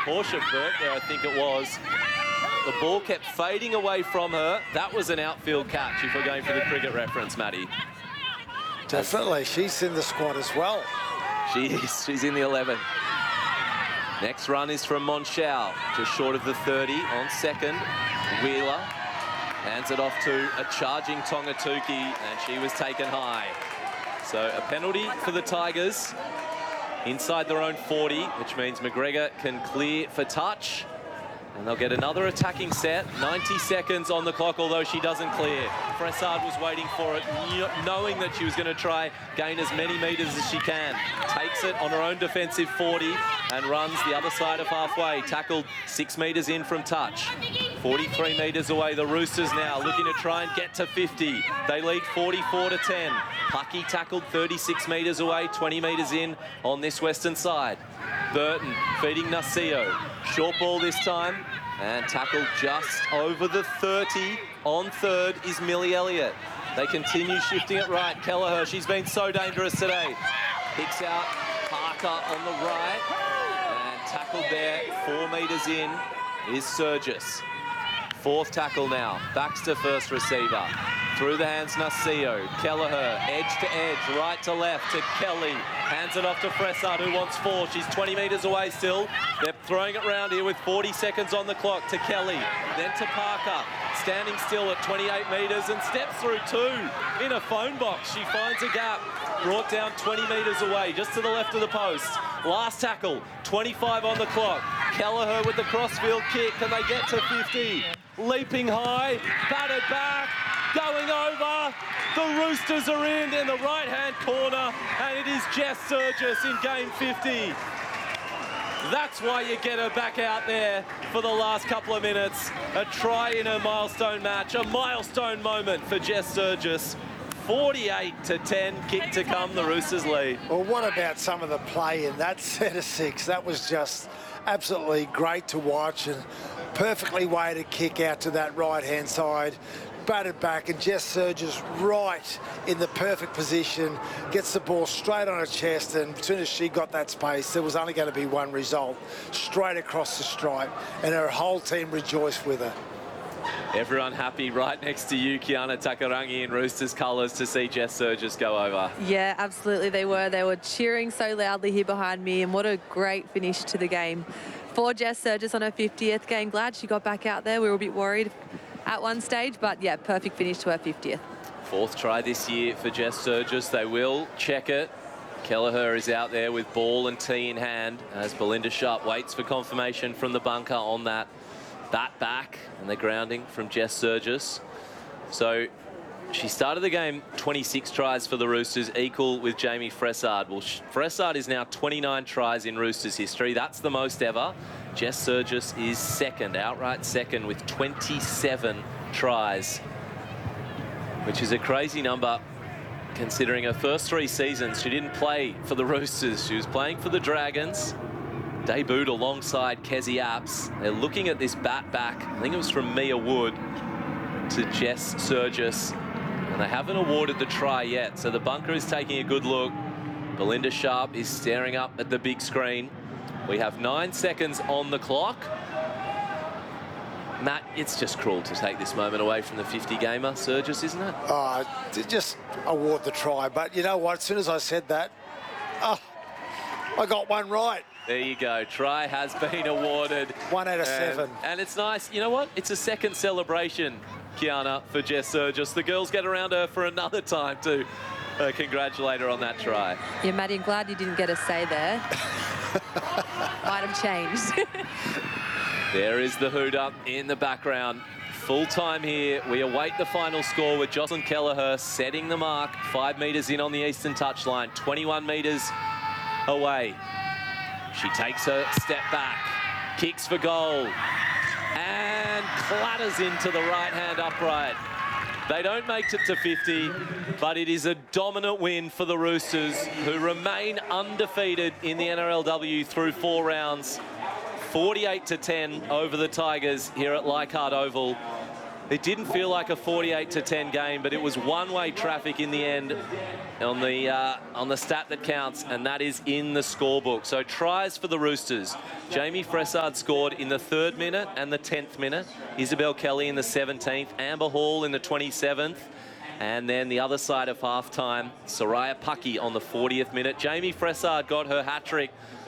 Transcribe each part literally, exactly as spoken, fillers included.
Portia Burt there, I think it was. The ball kept fading away from her. That was an outfield catch if we're going for the cricket reference, Maddie. Definitely. She's in the squad as well. She is. She's in the eleven. Next run is from Monchau, just short of the thirty on second. Wheeler hands it off to a charging Tongatuki, and she was taken high. So a penalty for the Tigers inside their own forty, which means McGregor can clear for touch. And they'll get another attacking set. ninety seconds on the clock, although she doesn't clear. Fressard was waiting for it, knowing that she was going to try gain as many metres as she can. Takes it on her own defensive forty and runs the other side of halfway. Tackled six metres in from touch. forty-three metres away, the Roosters now looking to try and get to fifty. They lead forty-four to ten. Pucky tackled thirty-six metres away, twenty metres in on this western side. Burton feeding Nasio. Short ball this time and tackled just over the thirty. On third is Millie Elliott. They continue shifting it right. Kelleher, she's been so dangerous today. Picks out Parker on the right and tackled there. Four metres in is Surgis. Fourth tackle now. Baxter first receiver. Through the hands, Nasio. Kelleher, edge to edge, right to left to Kelly. Hands it off to Fressard, who wants four. She's twenty metres away still. They're throwing it round here with forty seconds on the clock to Kelly. Then to Parker, standing still at twenty-eight metres and steps through two. In a phone box, she finds a gap. Brought down twenty metres away, just to the left of the post. Last tackle, twenty-five on the clock. Kelleher with the crossfield kick. Can they get to fifty? Leaping high, batted back. Going over, the Roosters are in in the right-hand corner, and it is Jess Surgis in game fifty. That's why you get her back out there for the last couple of minutes. A try in her milestone match, a milestone moment for Jess Surgis. forty-eight to ten, kick to come, the Roosters lead. Well, what about some of the play in that set of six? That was just absolutely great to watch, and perfectly weighted kick out to that right-hand side. Batted back, and Jess Surgis right in the perfect position, gets the ball straight on her chest, and as soon as she got that space, there was only going to be one result, straight across the stripe, and her whole team rejoiced with her. Everyone happy right next to you, Kiana Takarangi, in Roosters colours to see Jess Surgis go over. Yeah, absolutely they were. They were cheering so loudly here behind me, and what a great finish to the game for Jess Surgis on her fiftieth game. Glad she got back out there. We were a bit worried at one stage, but yeah, perfect finish to her fiftieth. Fourth try this year for Jess Surgis. They will check it. Kelleher is out there with ball and tee in hand as Belinda Sharp waits for confirmation from the bunker on that bat back, and the grounding from Jess Surgis. So she started the game twenty-six tries for the Roosters, equal with Jamie Fressard. Well, Fressard is now twenty-nine tries in Roosters history. That's the most ever. Jess Surgis is second, outright second, with twenty-seven tries, which is a crazy number considering her first three seasons. She didn't play for the Roosters. She was playing for the Dragons. Debuted alongside Kezi Apps. They're looking at this bat back. I think it was from Mia Wood to Jess Surgis. And they haven't awarded the try yet. So the bunker is taking a good look. Belinda Sharp is staring up at the big screen. We have nine seconds on the clock. Matt, it's just cruel to take this moment away from the fifty gamer, Surgis, isn't it? Oh, just award the try. But you know what? As soon as I said that, oh, I got one right. There you go. Try has been awarded. One out of and, seven. And it's nice. You know what? It's a second celebration, Kiana, for Jess Surgis. The girls get around her for another time to uh, congratulate her on that try. Yeah, Maddie, I'm glad you didn't get a say there. Might have changed. There is the hoot up in the background. Full time here. We await the final score with Jocelyn Kelleher setting the mark. Five metres in on the eastern touchline. twenty-one metres away. She takes her step back, kicks for goal, and clatters into the right-hand upright. They don't make it to fifty, but it is a dominant win for the Roosters, who remain undefeated in the N R L W through four rounds. forty-eight to ten over the Tigers here at Leichhardt Oval. It didn't feel like a forty-eight to ten game, but it was one-way traffic in the end on the uh, on the stat that counts, and that is in the scorebook. So tries for the Roosters. Jamie Fressard scored in the third minute and the tenth minute. Isabel Kelly in the seventeenth. Amber Hall in the twenty-seventh. And then the other side of halftime, Soraya Pucky on the fortieth minute. Jamie Fressard got her hat-trick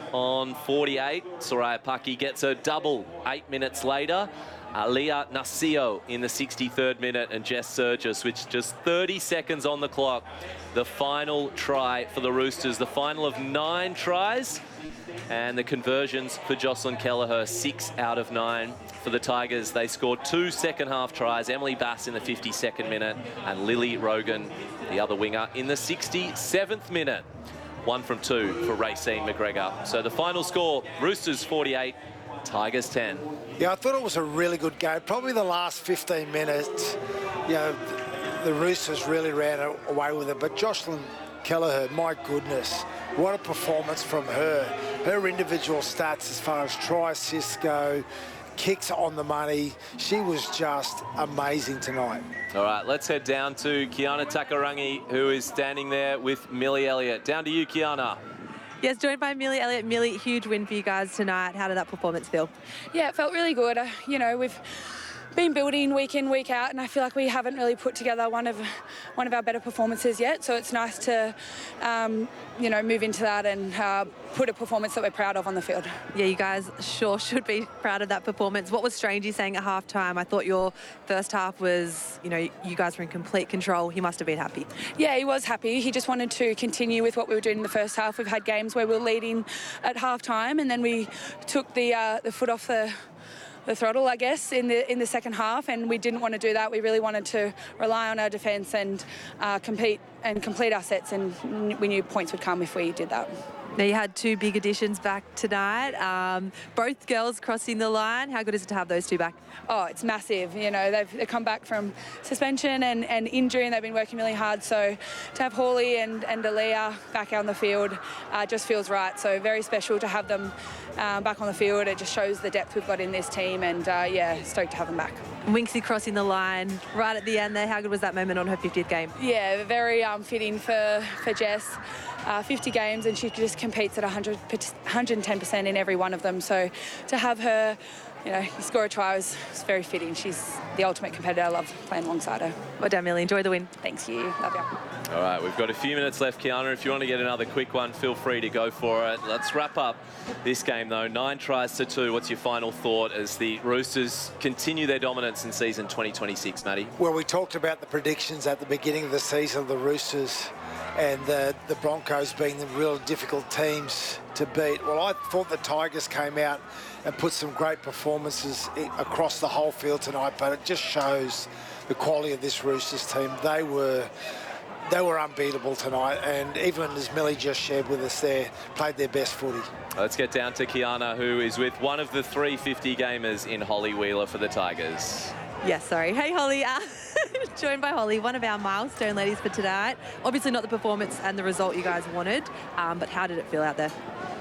on forty-eight. Soraya Pucky gets her double eight minutes later. Alia Nasio in the sixty-third minute, and Jess Surgis, which just thirty seconds on the clock. The final try for the Roosters, the final of nine tries. And the conversions for Jocelyn Kelleher, six out of nine. For the Tigers, they scored two second half tries. Emily Bass in the fifty-second minute and Lily Rogan, the other winger, in the sixty-seventh minute. One from two for Racine McGregor. So the final score, Roosters forty-eight, Tigers ten. Yeah, I thought it was a really good game. Probably the last fifteen minutes, you know, the Roosters really ran away with it. But Jocelyn Kelleher, my goodness, what a performance from her. Her individual stats as far as try, assists go, kicks on the money. She was just amazing tonight. All right, let's head down to Kiana Takarangi, who is standing there with Millie Elliott. Down to you, Kiana. Yes, joined by Millie Elliott. Millie, huge win for you guys tonight. How did that performance feel? Yeah, it felt really good. Uh, you know, we've been building week in, week out, and I feel like we haven't really put together one of one of our better performances yet. So it's nice to, um, you know, move into that and uh, put a performance that we're proud of on the field. Yeah, you guys sure should be proud of that performance. What was Strangey saying at halftime? I thought your first half was, you know, you guys were in complete control. He must have been happy. Yeah, he was happy. He just wanted to continue with what we were doing in the first half. We've had games where we were leading at halftime, and then we took the uh, the foot off the the throttle, I guess, in the in the second half, and we didn't want to do that. We really wanted to rely on our defence and uh, compete and complete our sets, and we knew points would come if we did that. Now, you had two big additions back tonight. Um, both girls crossing the line. How good is it to have those two back? Oh, it's massive. You know, they've, they've come back from suspension and, and injury, and they've been working really hard. So to have Hawley and, and Aaliyah back out on the field uh, just feels right. So very special to have them um, back on the field. It just shows the depth we've got in this team, and uh, yeah, stoked to have them back. Winksy crossing the line right at the end there. How good was that moment on her fiftieth game? Yeah, very um, fitting for, for Jess. Uh, fifty games, and she just competes at one hundred, one hundred ten percent in every one of them. So to have her, you know, score a try was, was very fitting. She's the ultimate competitor. I love playing alongside her. Well done, Millie. Enjoy the win. Thanks, you. Love you. All right, we've got a few minutes left, Kiana. If you want to get another quick one, feel free to go for it. Let's wrap up this game, though. Nine tries to two. What's your final thought as the Roosters continue their dominance in season twenty twenty-six, Maddie? Well, we talked about the predictions at the beginning of the season, the Roosters and the, the Broncos being the real difficult teams to beat. Well, I thought the Tigers came out and put some great performances across the whole field tonight, but it just shows the quality of this Roosters team. They were they were unbeatable tonight, and even as Millie just shared with us there, played their best footy. Let's get down to Kiana, who is with one of the three fifty gamers in Holly Wheeler for the Tigers. Yes, sorry. Hey, Holly. Uh, joined by Holly, one of our milestone ladies for tonight. Obviously not the performance and the result you guys wanted, um, but how did it feel out there?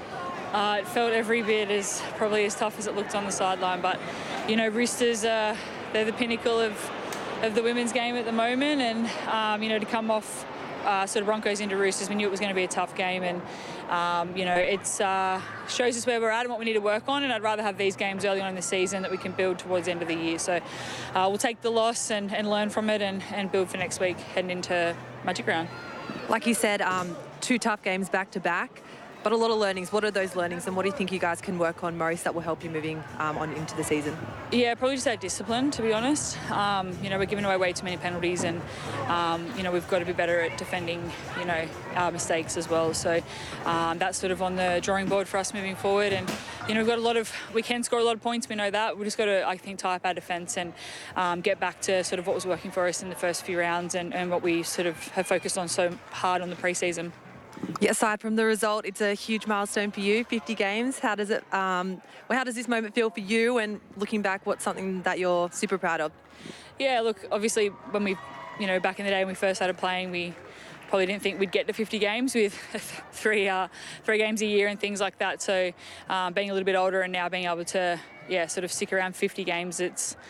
Uh, it felt every bit as probably as tough as it looked on the sideline, but you know, Roosters, uh, they're the pinnacle of of the women's game at the moment, and um, you know, to come off uh, sort of Broncos into Roosters, we knew it was going to be a tough game, and um, you know, it's uh, shows us where we're at and what we need to work on, and I'd rather have these games early on in the season that we can build towards the end of the year. So uh, we'll take the loss and, and learn from it, and, and build for next week heading into Magic Round. Like you said, um, two tough games back to back, but a lot of learnings. What are those learnings, and what do you think you guys can work on most that will help you moving um, on into the season? Yeah, probably just our discipline, to be honest. Um, you know, we're giving away way too many penalties, and um, you know, we've got to be better at defending, you know, our mistakes as well. So um, that's sort of on the drawing board for us moving forward. And you know, we've got a lot of, we can score a lot of points. We know that. We've just got to, I think, tie up our defence and um, get back to sort of what was working for us in the first few rounds, and, and what we sort of have focused on so hard on the pre-season. Yeah, aside from the result, it's a huge milestone for you, fifty games. How does it? Um, well, how does this moment feel for you? And looking back, what's something that you're super proud of? Yeah, look, obviously when we, you know, back in the day when we first started playing, we probably didn't think we'd get to fifty games with three uh, three games a year and things like that. So um, being a little bit older and now being able to, yeah, sort of stick around fifty games, it's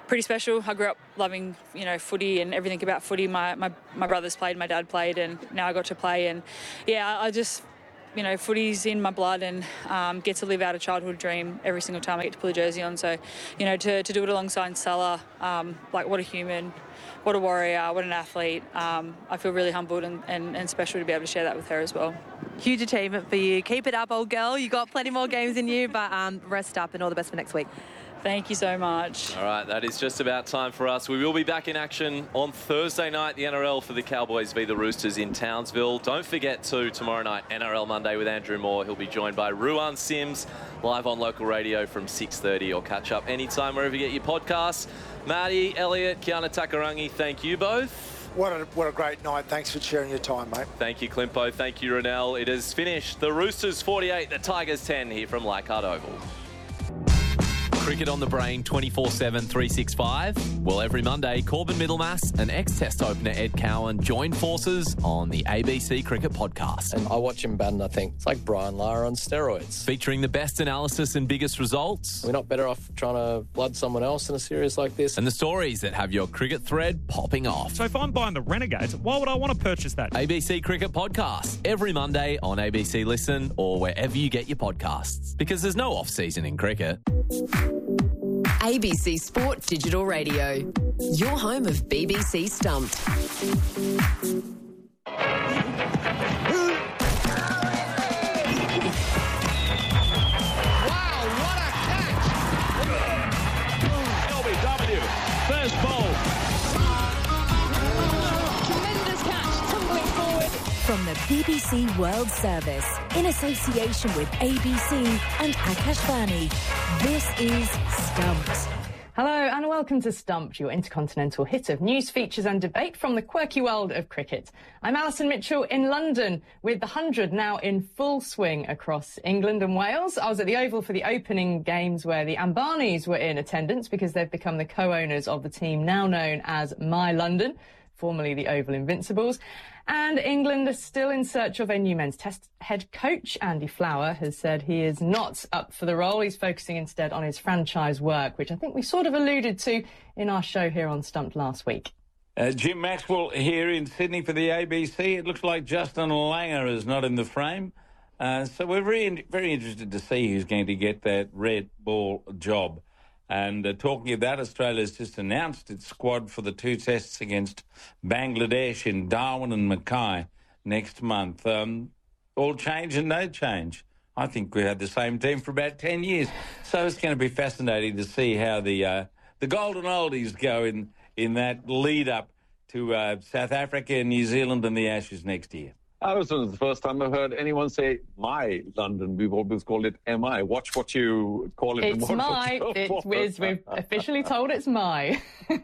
pretty special. I grew up loving, you know, footy and everything about footy. My, my, my brothers played, my dad played, and now I got to play. And, yeah, I just, you know, footy's in my blood, and um, get to live out a childhood dream every single time I get to put a jersey on. So, you know, to, to do it alongside Salah, um, like, what a human, what a warrior, what an athlete. Um, I feel really humbled and, and, and special to be able to share that with her as well. Huge achievement for you. Keep it up, old girl. You got plenty more games in you, but um, rest up and all the best for next week. Thank you so much. All right, that is just about time for us. We will be back in action on Thursday night, the N R L for the Cowboys v the Roosters in Townsville. Don't forget to, tomorrow night, N R L Monday with Andrew Moore. He'll be joined by Ruan Sims, live on local radio from six thirty, or catch up anytime wherever you get your podcasts. Maddie, Elliot, Kiana Takarangi, thank you both. What a, what a great night. Thanks for sharing your time, mate. Thank you, Klimpo. Thank you, Ronell. It is finished. The Roosters forty-eight, the Tigers ten here from Leichhardt Oval. Cricket on the Brain twenty-four seven, three sixty-five. Well, every Monday, Corbin Middlemass and ex-Test opener Ed Cowan join forces on the A B C Cricket Podcast. And I watch him bat and I think it's like Brian Lara on steroids. Featuring the best analysis and biggest results. We're not better off trying to blood someone else in a series like this. And the stories that have your cricket thread popping off. So if I'm buying the Renegades, why would I want to purchase that? A B C Cricket Podcast, every Monday on A B C Listen or wherever you get your podcasts. Because there's no off-season in cricket. A B C Sport Digital Radio, your home of B B C Stumped. L B W, first ball. Tremendous catch, tumbling forward. From the B B C World Service, in association with A B C and Akashvani, this is Stumped. Hello and welcome to Stumped, your intercontinental hit of news, features and debate from the quirky world of cricket. I'm Alison Mitchell in London, with the hundred now in full swing across England and Wales. I was at the Oval for the opening games where the Ambanis were in attendance because they've become the co-owners of the team now known as My London, formerly the Oval Invincibles. And England is still in search of a new men's test head coach. Andy Flower has said he is not up for the role. He's focusing instead on his franchise work, which I think we sort of alluded to in our show here on Stumped last week. Uh, Jim Maxwell here in Sydney for the A B C. It looks like Justin Langer is not in the frame. Uh, so we're very, very interested to see who's going to get that red ball job. And uh, talking of that, Australia's just announced its squad for the two tests against Bangladesh in Darwin and Mackay next month. Um, all change and no change. I think we had the same team for about ten years. So it's going to be fascinating to see how the uh, the golden oldies go in, in that lead-up to uh, South Africa and New Zealand and the Ashes next year. Alison, it's the first time I've heard anyone say my London. We've always called it M I. Watch what you call it. It's my. It's, it's, we've officially told it's my.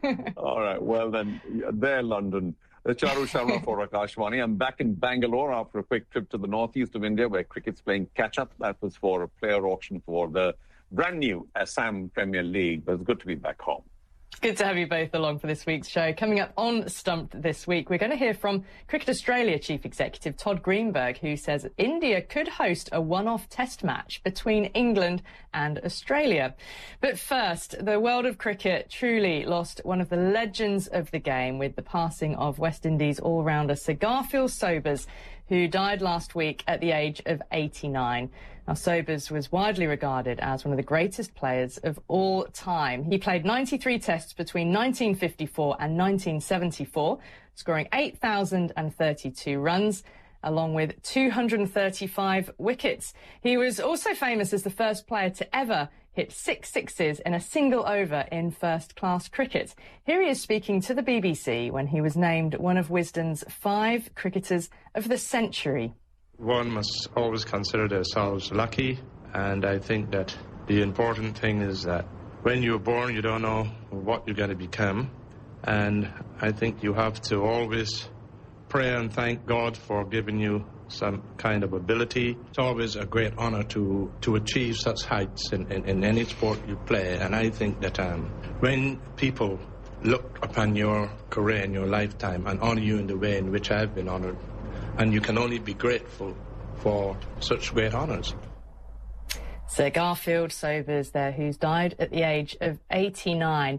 All right. Well, then, their London. Charu Sharma for Akashvani. I'm back in Bangalore after a quick trip to the northeast of India where cricket's playing catch-up. That was for a player auction for the brand new Assam Premier League. But it's good to be back home. Good to have you both along for this week's show. Coming up on Stumped this week, we're going to hear from Cricket Australia Chief Executive Todd Greenberg, who says India could host a one-off test match between England and Australia. But first, the world of cricket truly lost one of the legends of the game with the passing of West Indies all-rounder Sir Garfield Sobers, who died last week at the age of eighty-nine. Now, Sobers was widely regarded as one of the greatest players of all time. He played ninety-three tests between nineteen fifty-four and nineteen seventy-four, scoring eight thousand thirty-two runs, along with two hundred thirty-five wickets. He was also famous as the first player to ever hit six sixes in a single over in first-class cricket. Here he is speaking to the B B C when he was named one of Wisden's five cricketers of the century. One must always consider themselves lucky, and I think that the important thing is that when you're born, you don't know what you're going to become, and I think you have to always pray and thank God for giving you some kind of ability. It's always a great honor to, to achieve such heights in, in, in any sport you play, and I think that um, when people look upon your career and your lifetime and honor you in the way in which I've been honored, and you can only be grateful for such great honours. Sir Garfield Sobers there, who's died at the age of eighty-nine.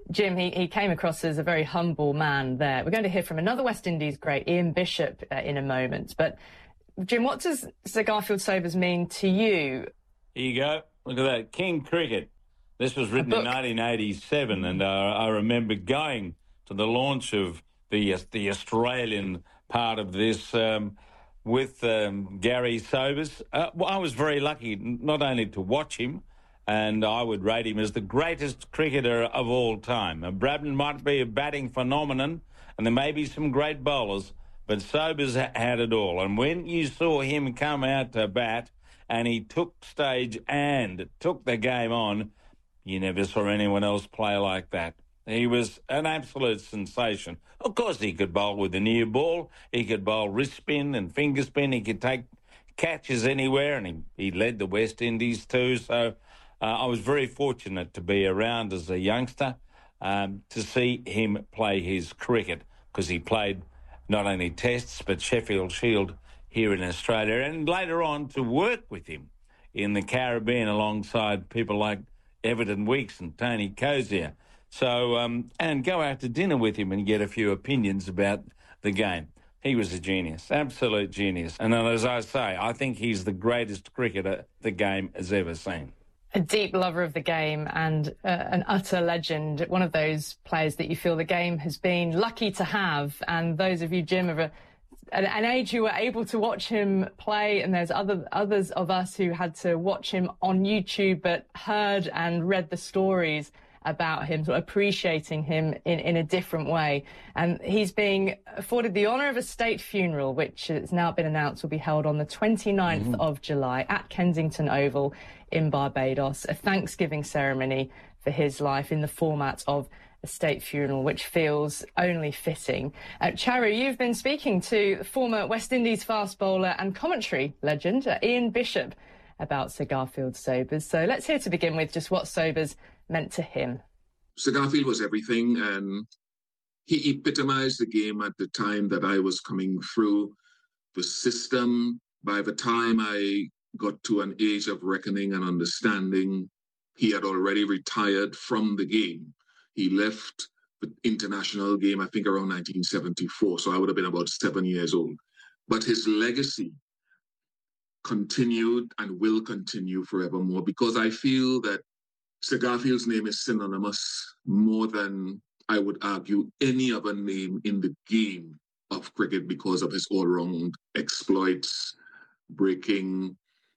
Jim, he, he came across as a very humble man there. We're going to hear from another West Indies great, Ian Bishop, uh, in a moment. But, Jim, what does Sir Garfield Sobers mean to you? Here you go. Look at that. King Cricket. This was written in nineteen eighty-seven, and uh, I remember going to the launch of the, uh, the Australian part of this um, with um, Gary Sobers. Uh, well, I was very lucky not only to watch him, and I would rate him as the greatest cricketer of all time. And Bradman might be a batting phenomenon, and there may be some great bowlers, but Sobers ha- had it all. And when you saw him come out to bat, and he took stage and took the game on, you never saw anyone else play like that. He was an absolute sensation. Of course, he could bowl with a near ball. He could bowl wrist spin and finger spin. He could take catches anywhere, and he, he led the West Indies too. So uh, I was very fortunate to be around as a youngster um, to see him play his cricket, because he played not only tests but Sheffield Shield here in Australia, and later on to work with him in the Caribbean alongside people like Everton Weekes and Tony Cozier. So, um, and go out to dinner with him and get a few opinions about the game. He was a genius, absolute genius. And as I say, I think he's the greatest cricketer the game has ever seen. A deep lover of the game and uh, an utter legend, one of those players that you feel the game has been lucky to have. And those of you, Jim, of a At an age you were able to watch him play, and there's other others of us who had to watch him on YouTube but heard and read the stories about him, sort of appreciating him in, in a different way. And he's being afforded the honour of a state funeral, which has now been announced will be held on the twenty-ninth mm-hmm. of July at Kensington Oval in Barbados, a Thanksgiving ceremony for his life in the format of a state funeral, which feels only fitting. Uh, Charu, you've been speaking to former West Indies fast bowler and commentary legend uh, Ian Bishop about Sir Garfield Sobers. So let's hear to begin with just what Sobers meant to him. Sir Garfield was everything, and he epitomised the game at the time that I was coming through the system. By the time I got to an age of reckoning and understanding, he had already retired from the game. He left the international game, I think, around nineteen seventy-four, so I would have been about seven years old. But his legacy continued and will continue forevermore, because I feel that Sir Garfield's name is synonymous more than, I would argue, any other name in the game of cricket because of his all-round exploits, breaking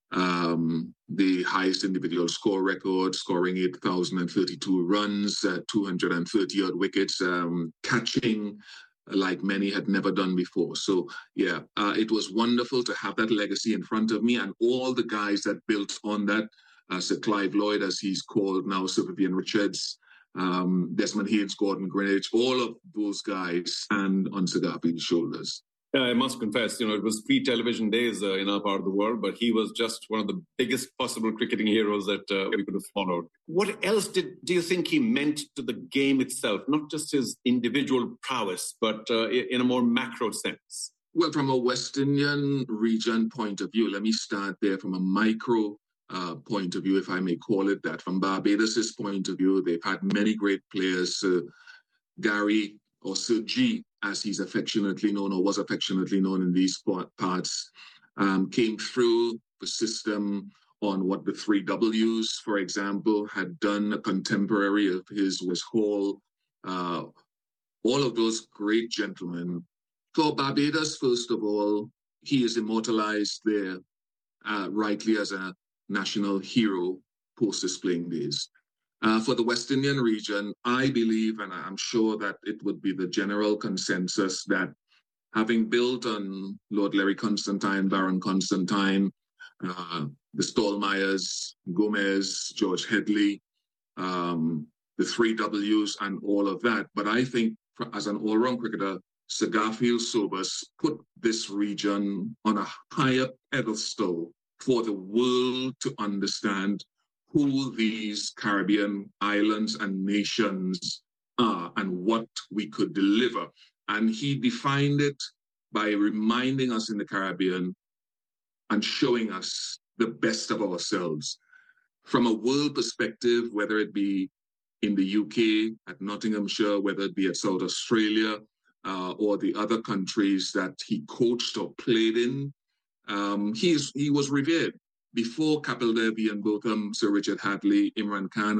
Um, the highest individual score record, scoring eight thousand thirty-two runs, uh, two hundred thirty odd wickets, um, catching like many had never done before. So, yeah, uh, it was wonderful to have that legacy in front of me, and all the guys that built on that, uh, Sir Clive Lloyd, as he's called now, Sir Vivian Richards, um, Desmond Haynes, Gordon Greenidge, all of those guys stand on Sir Garfield's shoulders. Yeah, I must confess, you know, it was pre-television days uh, in our part of the world, but he was just one of the biggest possible cricketing heroes that uh, we could have followed. What else did do you think he meant to the game itself? Not just his individual prowess, but uh, in a more macro sense. Well, from a West Indian region point of view, let me start there from a micro uh, point of view, if I may call it that. From Barbados' point of view, they've had many great players. Uh, Gary, or Sir G, as he's affectionately known, or was affectionately known in these parts, um, came through the system on what the three W's, for example, had done. A contemporary of his was Hall. Uh, all of those great gentlemen. For Barbados, first of all, he is immortalized there, uh, rightly as a national hero post his playing days. Uh, for the West Indian region, I believe, and I'm sure that it would be the general consensus, that having built on Lord Larry Constantine, Baron Constantine, uh, the Stallmeyers, Gomez, George Headley, um, the three W's and all of that. But I think for, as an all-round cricketer, Sir Garfield Sobers put this region on a higher pedestal for the world to understand who these Caribbean islands and nations are and what we could deliver. And he defined it by reminding us in the Caribbean and showing us the best of ourselves. From a world perspective, whether it be in the U K, at Nottinghamshire, whether it be at South Australia uh, or the other countries that he coached or played in. Um, he's, he was revered. Before Kapil Devi and Botham, Sir Richard Hadley, Imran Khan,